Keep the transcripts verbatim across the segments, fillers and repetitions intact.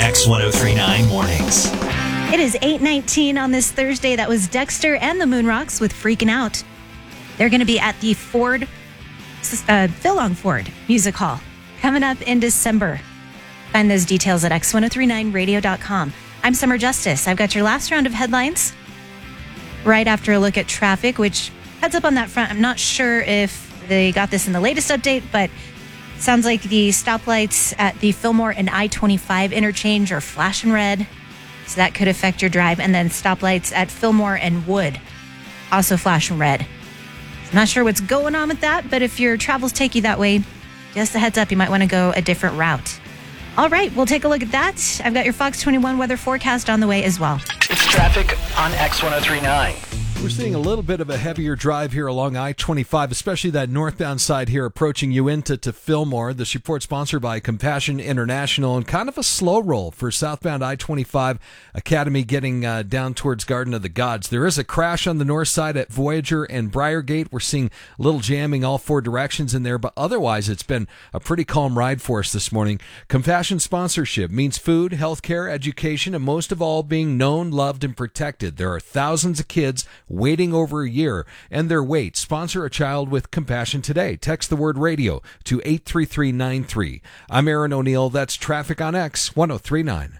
X ten thirty-nine Mornings. It is eight nineteen on this Thursday. That was Dexter and the Moonrocks with Freaking Out. They're going to be at the Ford, uh, Phil Long Ford Music Hall coming up in December. Find those details at X ten thirty-nine radio dot com. I'm Summer Justice. I've got your last round of headlines right after a look at traffic, which heads up on that front. I'm not sure if they got this in the latest update, but sounds like the stoplights at the Fillmore and I twenty-five interchange are flashing red. So that could affect your drive. And then stoplights at Fillmore and Wood also flashing red. I'm not sure what's going on with that, but if your travels take you that way, just a heads up, you might want to go a different route. All right, we'll take a look at that. I've got your Fox twenty-one weather forecast on the way as well. It's traffic on X ten thirty-nine. We're seeing a little bit of a heavier drive here along I twenty-five, especially that northbound side here approaching Uinta to Fillmore. This report sponsored by Compassion International, and kind of a slow roll for southbound I twenty-five Academy getting uh, down towards Garden of the Gods. There is a crash on the north side at Voyager and Briargate. We're seeing a little jamming all four directions in there, but otherwise it's been a pretty calm ride for us this morning. Compassion sponsorship means food, healthcare, education, and most of all being known, loved, and protected. There are thousands of kids waiting over a year, and their wait. Sponsor a child with compassion today. Text the word radio to eight three three nine three. I'm Aaron O'Neill. That's traffic on X ten thirty-nine.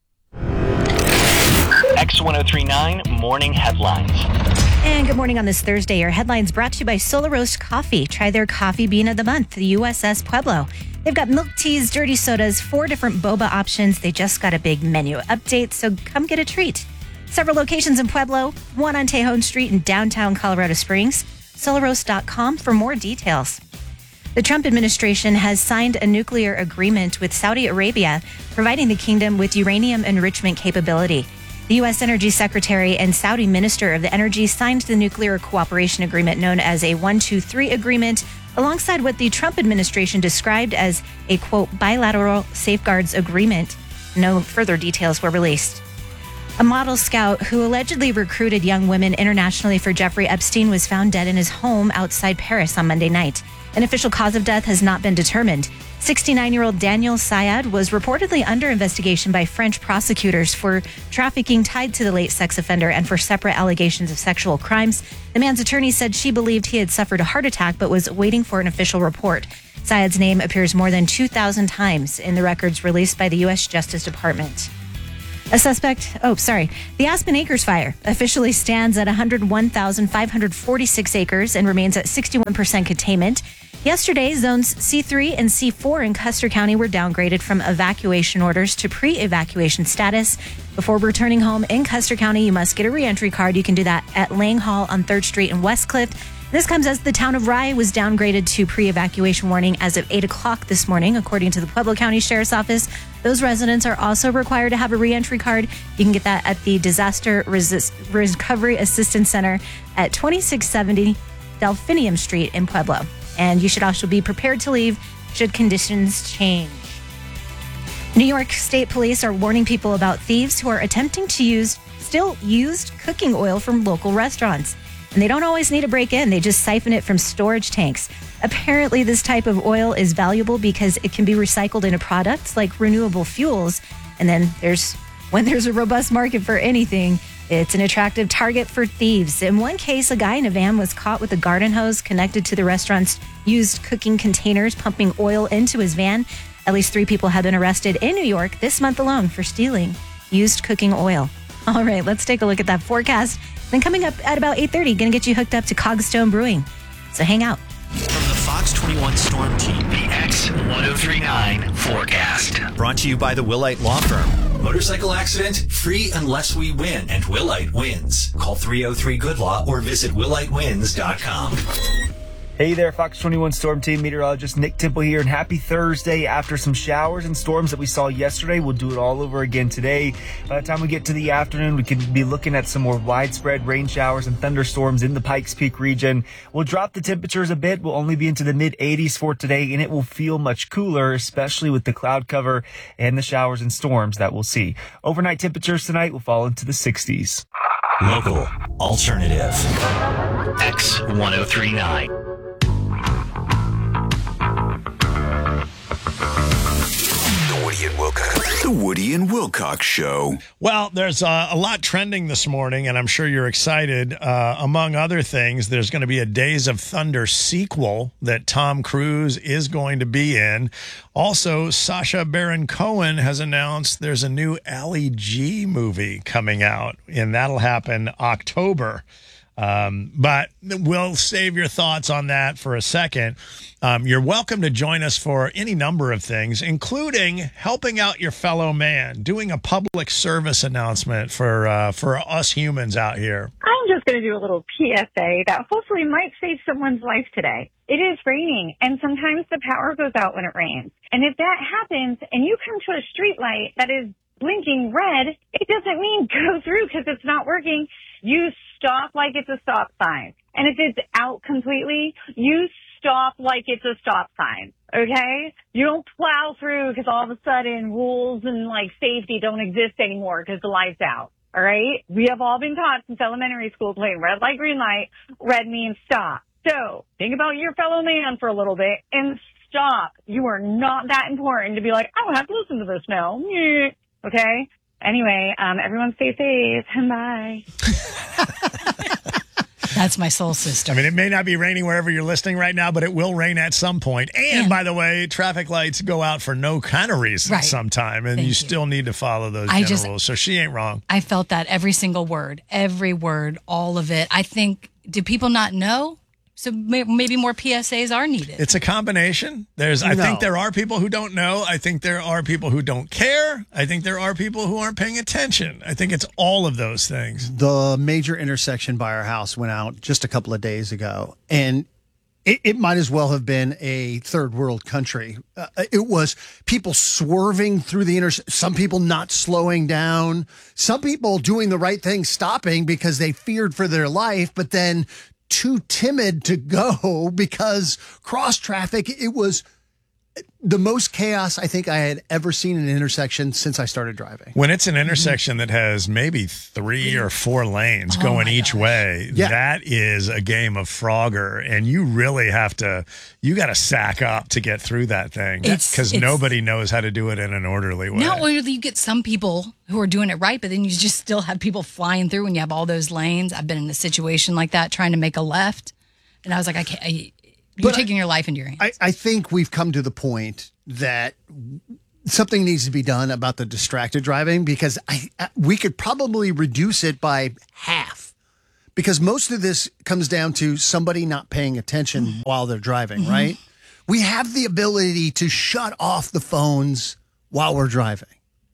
X ten thirty-nine Morning Headlines. And good morning on this Thursday. Your headlines brought to you by Solar Roast Coffee. Try their coffee bean of the month, the U S S Pueblo. They've got milk teas, dirty sodas, four different boba options. They just got a big menu update, so come get a treat. Several locations in Pueblo, one on Tejon Street in downtown Colorado Springs. solar roast dot com for more details. The Trump administration has signed a nuclear agreement with Saudi Arabia, providing the kingdom with uranium enrichment capability. The U S Energy Secretary and Saudi Minister of the Energy signed the nuclear cooperation agreement known as a one two three agreement, alongside what the Trump administration described as a, quote, bilateral safeguards agreement. No further details were released. A model scout who allegedly recruited young women internationally for Jeffrey Epstein was found dead in his home outside Paris on Monday night. An official cause of death has not been determined. sixty-nine-year-old Daniel Syed was reportedly under investigation by French prosecutors for trafficking tied to the late sex offender and for separate allegations of sexual crimes. The man's attorney said she believed he had suffered a heart attack but was waiting for an official report. Syed's name appears more than two thousand times in the records released by the U S Justice Department. A suspect, oh, sorry. The Aspen Acres fire officially stands at one hundred one thousand five hundred forty-six acres and remains at sixty-one percent containment. Yesterday, zones C three and C four in Custer County were downgraded from evacuation orders to pre-evacuation status. Before returning home in Custer County, you must get a reentry card. You can do that at Lang Hall on third Street in Westcliff. This comes as the town of Rye was downgraded to pre-evacuation warning as of eight o'clock this morning, according to the Pueblo County Sheriff's Office. Those residents are also required to have a reentry card. You can get that at the Disaster Resist- Recovery Assistance Center at twenty-six seventy Delphinium Street in Pueblo. And you should also be prepared to leave should conditions change. New York State Police are warning people about thieves who are attempting to use still used cooking oil from local restaurants. And they don't always need to break in. They just siphon it from storage tanks. Apparently, this type of oil is valuable because it can be recycled into products like renewable fuels. And then there's when there's a robust market for anything, it's an attractive target for thieves. In one case, a guy in a van was caught with a garden hose connected to the restaurant's used cooking containers, pumping oil into his van. At least three people have been arrested in New York this month alone for stealing used cooking oil. All right, let's take a look at that forecast. Then coming up at about eight thirty, going to get you hooked up to Cogstone Brewing. So hang out. From the Fox twenty-one Storm Team, the X ten thirty-nine Forecast. Brought to you by the Willite Law Firm. Motorcycle accident? Free unless we win. And Willite wins. Call three oh three good law or visit willite wins dot com. Hey there, Fox twenty-one Storm Team meteorologist Nick Temple here, and happy Thursday. After some showers and storms that we saw yesterday, we'll do it all over again today. By the time we get to the afternoon, we could be looking at some more widespread rain showers and thunderstorms in the Pikes Peak region. We'll drop the temperatures a bit. We'll only be into the mid eighties for today, and it will feel much cooler, especially with the cloud cover and the showers and storms that we'll see. Overnight temperatures tonight will fall into the sixties. Local, alternative, X ten thirty-nine. The Woody and Wilco The Woody and Wilcox Show. Well, there's uh, a lot trending this morning, and I'm sure you're excited. Uh, among other things, there's going to be a Days of Thunder sequel that Tom Cruise is going to be in. Also, Sacha Baron Cohen has announced there's a new Ali G movie coming out, and that'll happen October. Um, but we'll save your thoughts on that for a second. Um, you're welcome to join us for any number of things, including helping out your fellow man, doing a public service announcement for uh, for us humans out here. I'm just going to do a little P S A that hopefully might save someone's life today. It is raining, and sometimes the power goes out when it rains. And if that happens, and you come to a street light that is blinking red, it doesn't mean go through because it's not working. You stop like it's a stop sign. And if it's out completely, you stop like it's a stop sign. Okay? You don't plow through because all of a sudden rules and like safety don't exist anymore because the light's out. All right? We have all been taught since elementary school playing red light, green light. Red means stop. So think about your fellow man for a little bit and stop. You are not that important to be like, I don't have to listen to this now. Okay? Anyway, um, everyone stay safe. Bye. That's my soul sister. I mean, it may not be raining wherever you're listening right now, but it will rain at some point. And, and by the way, traffic lights go out for no kind of reason right. sometime, and you, you still need to follow those I general just, rules. So she ain't wrong. I felt that every single word, every word, all of it. I think, do people not know? So maybe more P S As are needed. It's a combination. There's, I no. think there are people who don't know. I think there are people who don't care. I think there are people who aren't paying attention. I think it's all of those things. The major intersection by our house went out just a couple of days ago, and it, it might as well have been a third world country. Uh, it was people swerving through the intersection, some people not slowing down, some people doing the right thing, stopping because they feared for their life, but then too timid to go because cross traffic. It was the most chaos I think I had ever seen in an intersection since I started driving. When it's an intersection that has maybe three or four lanes oh going each gosh. way, yeah. that is a game of Frogger, and you really have to, you got to sack up to get through that thing because nobody knows how to do it in an orderly way. Not only do you get some people who are doing it right, but then you just still have people flying through when you have all those lanes. I've been in a situation like that trying to make a left, and I was like, I can't. I, You're but taking your life into your hands. I, I think we've come to the point that something needs to be done about the distracted driving because I, we could probably reduce it by half because most of this comes down to somebody not paying attention mm-hmm. while they're driving, mm-hmm. right? We have the ability to shut off the phones while we're driving.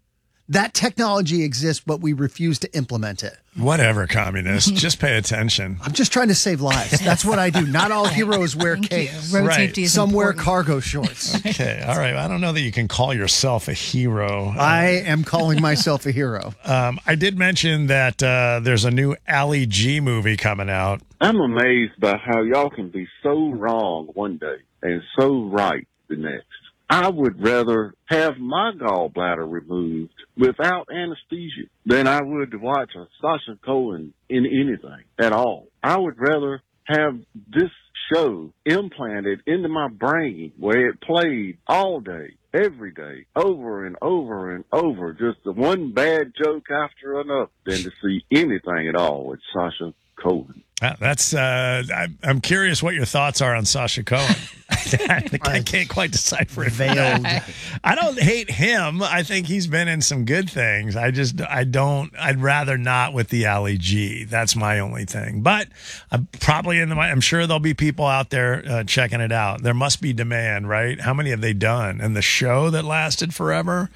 That technology exists, but we refuse to implement it. Whatever, communist. Just pay attention. I'm just trying to save lives. That's what I do. Not all heroes wear capes. Road right. safety is Some important. wear cargo shorts. Okay, all right. I don't know that you can call yourself a hero. I am calling myself a hero. Um, I did mention that uh, there's a new Ali G movie coming out. I'm amazed by how y'all can be so wrong one day and so right the next. I would rather have my gallbladder removed without anesthesia than I would to watch a Sacha Cohen in anything at all. I would rather have this show implanted into my brain where it played all day, every day, over and over and over, just the one bad joke after another, than to see anything at all with Sacha Cohen. Uh, that's. Uh, I, I'm curious what your thoughts are on Sacha Cohen. I, I can't quite decipher it. Veiled. I don't hate him. I think he's been in some good things. I just, I don't. I'd rather not with the Ali G. That's my only thing. But I'm probably in the. I'm sure there'll be people out there uh, checking it out. There must be demand, right? How many have they done? And the show that lasted forever.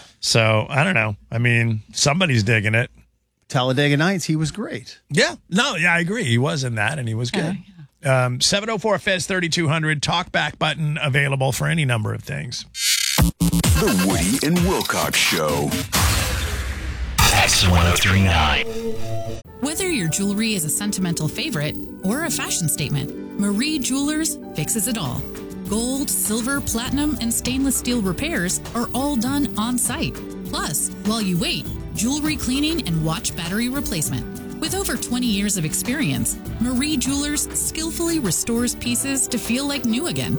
So I don't know. I mean, somebody's digging it. Talladega Nights, he was great. Yeah. No, yeah, I agree. He was in that, and he was good. Yeah. Um, seven oh four F E Z thirty-two hundred, talk back button available for any number of things. The Woody and Wilcox Show. X ten thirty-nine. Whether your jewelry is a sentimental favorite or a fashion statement, Marie Jewelers fixes it all. Gold, silver, platinum, and stainless steel repairs are all done on site. Plus, while you wait, jewelry cleaning and watch battery replacement. With over twenty years of experience, Marie Jewelers skillfully restores pieces to feel like new again.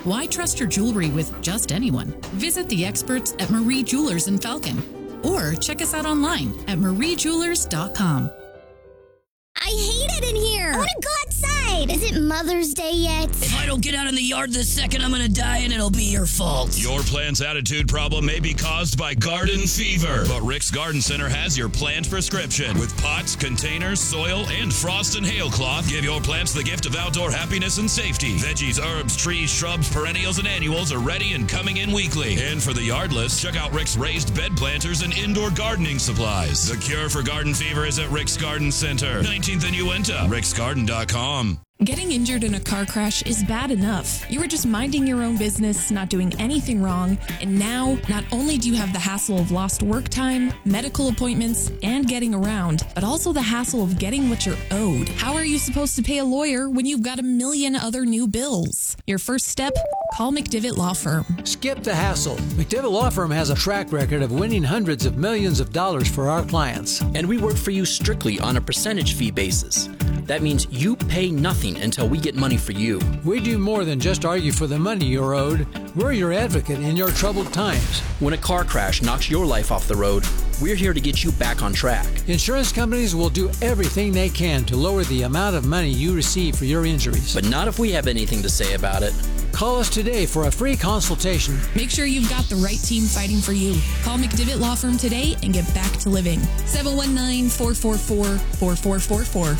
Why trust your jewelry with just anyone? Visit the experts at Marie Jewelers in Falcon. Or check us out online at marie jewelers dot com. I hate it in here. I want to go outside. Is it Mother's Day yet? If I don't get out in the yard this second, I'm going to die and it'll be your fault. Your plant's attitude problem may be caused by garden fever, but Rick's Garden Center has your plant prescription. With pots, containers, soil, and frost and hail cloth, give your plants the gift of outdoor happiness and safety. Veggies, herbs, trees, shrubs, perennials, and annuals are ready and coming in weekly. And for the yardless, check out Rick's raised bed planters and indoor gardening supplies. The cure for garden fever is at Rick's Garden Center, nineteenth and Uinta, ricks garden dot com. Getting injured in a car crash is bad enough. You were just minding your own business, not doing anything wrong, and now not only do you have the hassle of lost work time, medical appointments, and getting around, but also the hassle of getting what you're owed. How are you supposed to pay a lawyer when you've got a million other new bills? Your first step? Call McDivitt Law Firm. Skip the hassle. McDivitt Law Firm has a track record of winning hundreds of millions of dollars for our clients. And we work for you strictly on a percentage fee basis. That means you pay nothing until we get money for you. We do more than just argue for the money you're owed. We're your advocate in your troubled times. When a car crash knocks your life off the road, we're here to get you back on track. Insurance companies will do everything they can to lower the amount of money you receive for your injuries. But not if we have anything to say about it. Call us today for a free consultation. Make sure you've got the right team fighting for you. Call McDivitt Law Firm today and get back to living. seven one nine, four four four, four four four four.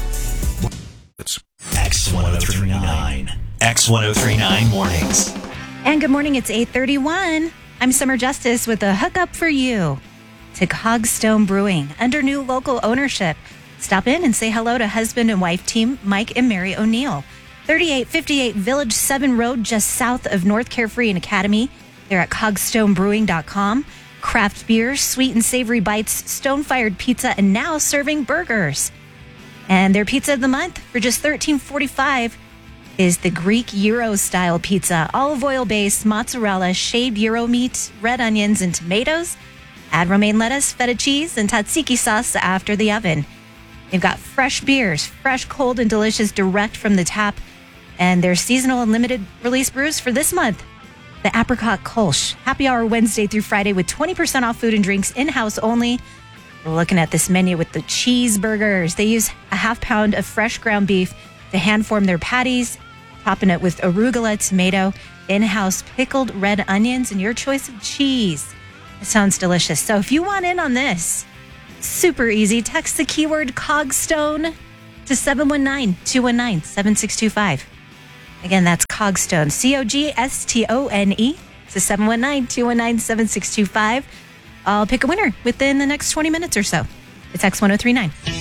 X ten thirty-nine. X ten thirty-nine Mornings. And good morning, it's eight thirty-one. I'm Summer Justice with a hookup for you to Cogstone Brewing under new local ownership. Stop in and say hello to husband and wife team Mike and Mary O'Neill. thirty-eight fifty-eight Village seven Road, just south of North Carefree and Academy. They're at cogstone brewing dot com. Craft beer, sweet and savory bites, stone-fired pizza, and now serving burgers. And their pizza of the month for just thirteen forty-five is the Greek Euro-style pizza. Olive oil-based mozzarella, shaved Euro meat, red onions, and tomatoes. Add romaine lettuce, feta cheese, and tzatziki sauce after the oven. They've got fresh beers, fresh, cold, and delicious direct from the tap. And their seasonal and limited release brews for this month. The Apricot Kolsch. Happy hour Wednesday through Friday with twenty percent off food and drinks in-house only. Looking at this menu with the cheeseburgers. They use a half pound of fresh ground beef to hand form their patties, topping it with arugula, tomato, in-house pickled red onions, and your choice of cheese. It sounds delicious. So if you want in on this, super easy. Text the keyword Cogstone to seven one nine, two one nine, seven six two five. Again, that's Cogstone, C O G S T O N E, to seven one nine, two one nine, seven six two five. I'll pick a winner within the next twenty minutes or so. It's X ten thirty-nine.